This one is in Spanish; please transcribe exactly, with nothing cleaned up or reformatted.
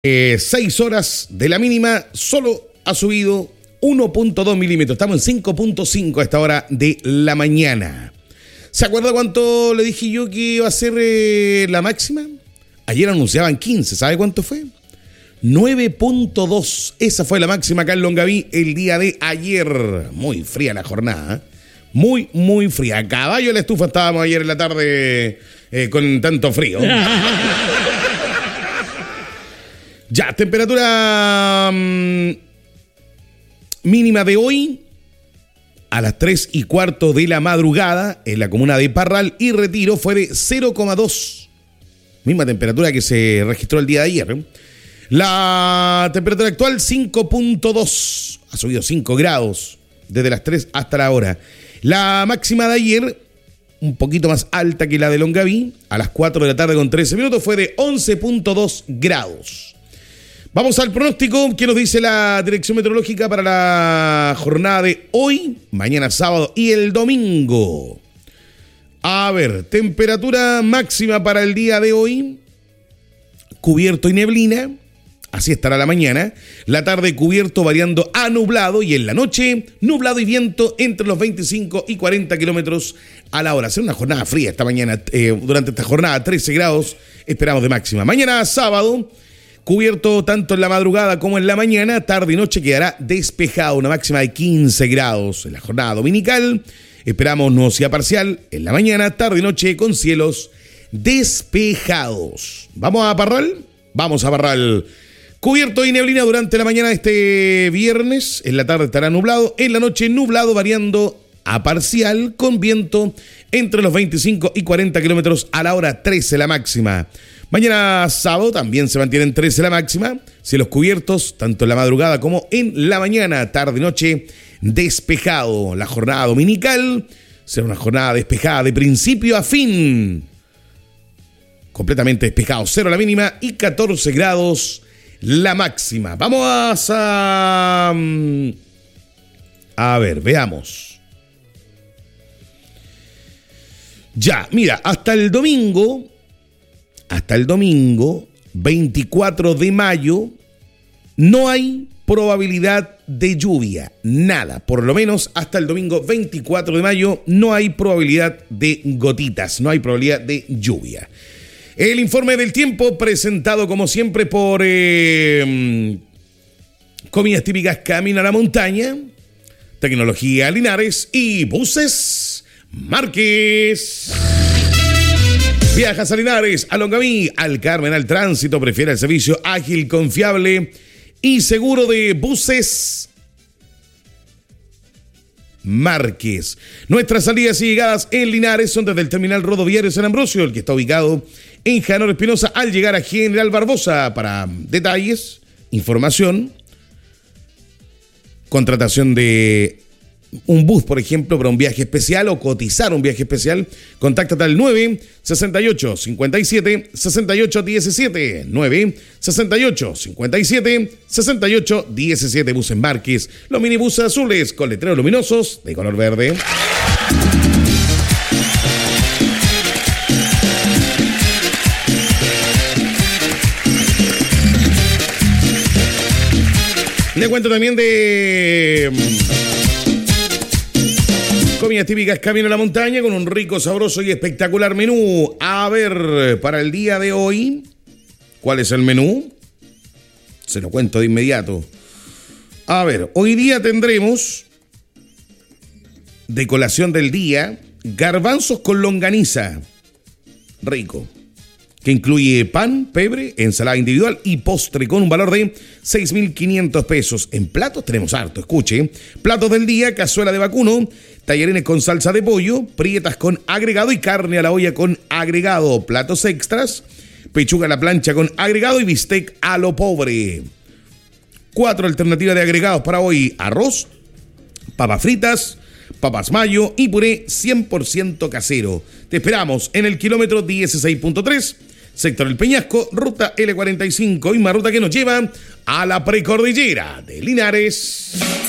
Eh, seis horas de la mínima, solo ha subido uno punto dos milímetros. Estamos en cinco punto cinco a esta hora de la mañana. ¿Se acuerda cuánto le dije yo que iba a ser eh, la máxima? Ayer anunciaban quince, ¿sabe cuánto fue? nueve punto dos. Esa fue la máxima acá en Longaví el día de ayer. Muy fría la jornada, ¿eh? Muy, muy fría. A caballo de la estufa estábamos ayer en la tarde eh, con tanto frío. Ya, temperatura mmm, mínima de hoy a las tres y cuarto de la madrugada en la comuna de Parral y Retiro fue de cero coma dos. Misma temperatura que se registró el día de ayer, ¿eh? La temperatura actual cinco punto dos. Ha subido cinco grados desde las tres hasta la hora. La máxima de ayer, un poquito más alta que la de Longaví, a las cuatro de la tarde con trece minutos, fue de once punto dos grados. Vamos al pronóstico que nos dice la Dirección Meteorológica para la jornada de hoy, mañana sábado y el domingo. A ver, temperatura máxima para el día de hoy, cubierto y neblina, así estará la mañana. La tarde cubierto variando a nublado y en la noche nublado y viento entre los veinticinco y cuarenta kilómetros a la hora. Será una jornada fría esta mañana, eh, durante esta jornada trece grados esperamos de máxima. Mañana sábado, cubierto tanto en la madrugada como en la mañana, tarde y noche quedará despejado, una máxima de quince grados. En la jornada dominical esperamos nubosidad parcial en la mañana, tarde y noche con cielos despejados. ¿Vamos a Parral? Vamos a Parral. Cubierto y neblina durante la mañana de este viernes, en la tarde estará nublado, en la noche nublado variando a parcial con viento entre los veinticinco y cuarenta kilómetros a la hora, trece la máxima. Mañana sábado también se mantienen trece la máxima, cielos cubiertos tanto en la madrugada como en la mañana, tarde y noche despejado. La jornada dominical será una jornada despejada de principio a fin, completamente despejado, cero la mínima y catorce grados la máxima. Vamos a... A ver, veamos. Ya, mira, hasta el domingo, hasta el domingo, veinticuatro de mayo, no hay probabilidad de lluvia, nada. Por lo menos hasta el domingo veinticuatro de mayo no hay probabilidad de gotitas, no hay probabilidad de lluvia. El informe del tiempo presentado como siempre por eh, Comidas Típicas Camino a la Montaña, Tecnología Linares y Buses Márquez. Viajas a Linares, a Longaví, al Carmen, al Tránsito, prefiere el servicio ágil, confiable y seguro de Buses Márquez. Nuestras salidas y llegadas en Linares son desde el terminal rodoviario San Ambrosio, el que está ubicado en Janor Espinosa, al llegar a General Barbosa. Para detalles, información, contratación de un bus, por ejemplo, para un viaje especial o cotizar un viaje especial, contáctate al nueve sesenta y ocho cincuenta y siete sesenta y ocho diecisiete, nueve sesenta y ocho cincuenta y siete sesenta y ocho diecisiete. Buses Márquez, los minibuses azules con letreros luminosos de color verde. Le cuento también de Comidas Típicas Camino a la Montaña con un rico, sabroso y espectacular menú. A ver, para el día de hoy, ¿cuál es el menú? Se lo cuento de inmediato. A ver, hoy día tendremos de colación del día garbanzos con longaniza. Rico. Que incluye pan, pebre, ensalada individual y postre con un valor de seis mil quinientos pesos. En platos tenemos harto, escuche. Platos del día, cazuela de vacuno, tallarines con salsa de pollo, prietas con agregado y carne a la olla con agregado. Platos extras, pechuga a la plancha con agregado y bistec a lo pobre. Cuatro alternativas de agregados para hoy: arroz, papas fritas, papas mayo y puré cien por ciento casero. Te esperamos en el kilómetro dieciséis punto tres, sector El Peñasco, ruta L cuarenta y cinco, misma ruta que nos lleva a la precordillera de Linares.